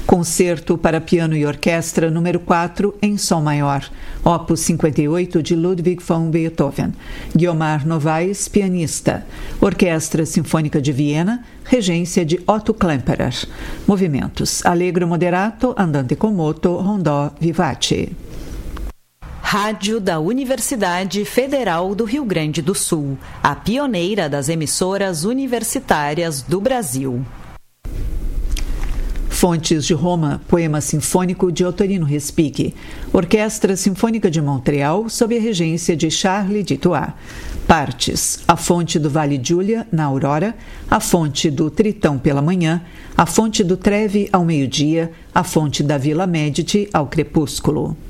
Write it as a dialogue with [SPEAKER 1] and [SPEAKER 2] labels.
[SPEAKER 1] Concerto para piano e orquestra número 4 em Sol maior, opus 58 de Ludwig van Beethoven. Guiomar Novaes, pianista. Orquestra Sinfônica de Viena, regência de Otto Klemperer. Movimentos: allegro moderato, andante con moto, rondó vivace.
[SPEAKER 2] Rádio da Universidade Federal do Rio Grande do Sul, a pioneira das emissoras universitárias do Brasil.
[SPEAKER 1] Fontes de Roma, poema sinfônico de Ottorino Respighi. Orquestra Sinfônica de Montreal, sob a regência de Charles Ditois. Partes: a fonte do Vale Giulia, na aurora, a fonte do Tritão pela manhã, a fonte do Trevi ao meio-dia, a fonte da Vila Medici ao crepúsculo.